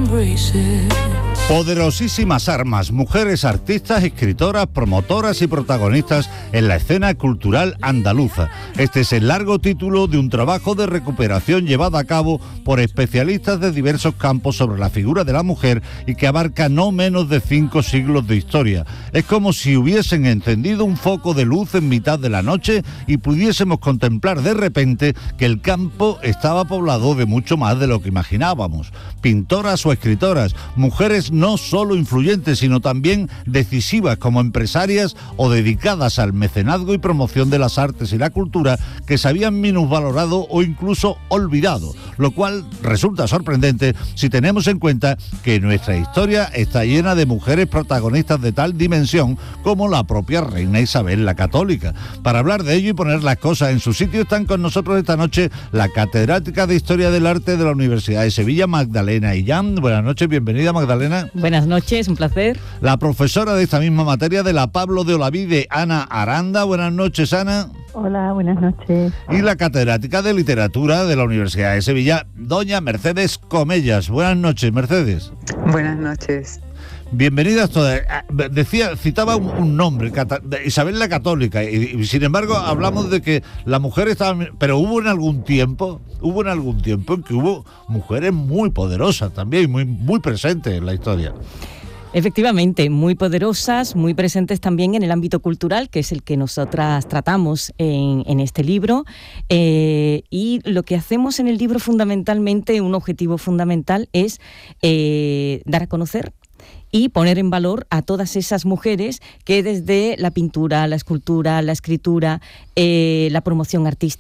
Poderosísimas armas, mujeres artistas, escritoras, promotoras y protagonistas en la escena cultural andaluza. Este es el largo título de un trabajo de recuperación llevado a cabo por especialistas de diversos campos sobre la figura de la mujer y que abarca no menos de 5 siglos de historia. Es como si hubiesen encendido un foco de luz en mitad de la noche y pudiésemos contemplar de repente que el campo estaba poblado de mucho más de lo que imaginábamos. Pintoras o escritoras, mujeres no solo influyentes, sino también decisivas como empresarias o dedicadas al mecenazgo y promoción de las artes y la cultura que se habían minusvalorado o incluso olvidado, lo cual resulta sorprendente si tenemos en cuenta que nuestra historia está llena de mujeres protagonistas de tal dimensión como la propia reina Isabel la Católica. Para hablar de ello y poner las cosas en su sitio están con nosotros esta noche la catedrática de Historia del Arte de la Universidad de Sevilla, Magdalena Illán. Buenas noches, bienvenida, Magdalena. Buenas noches, un placer. La profesora de esta misma materia de la Pablo de Olavide, Ana Aranda. Buenas noches, Ana. Hola, buenas noches. Y la catedrática de Literatura de la Universidad de Sevilla, doña Mercedes Comellas. Buenas noches, Mercedes. Buenas noches. Bienvenidas todas. Citaba un nombre, Isabel la Católica, y sin embargo hablamos de que la mujer estaba... Pero hubo en algún tiempo en que hubo mujeres muy poderosas también, muy presentes en la historia. Efectivamente, muy poderosas, muy presentes también en el ámbito cultural, que es el que nosotras tratamos en este libro. Y lo que hacemos en el libro fundamentalmente, un objetivo fundamental, es dar a conocer y poner en valor a todas esas mujeres que desde la pintura, la escultura, la escritura, la promoción artística,